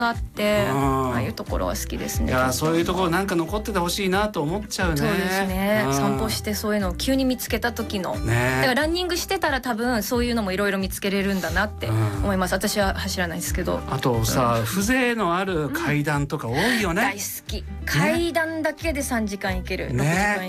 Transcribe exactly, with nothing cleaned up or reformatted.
があって、 うん、 ああいうところは好きですね。 いやそういうところなんか残っててほしいなと思っちゃうね。 そうですね、 うん、 散歩してそういうのを急に見つけた時の、 ね、 だからランニングしてたら多分そういうのもいろいろ見つけれるんだなって思います、うん、私は走らないですけど。 あとさ、うん、風情のある階段とか多いよね、 うん、大好き。階段だけでさんじかん行ける、ね、ろくじかん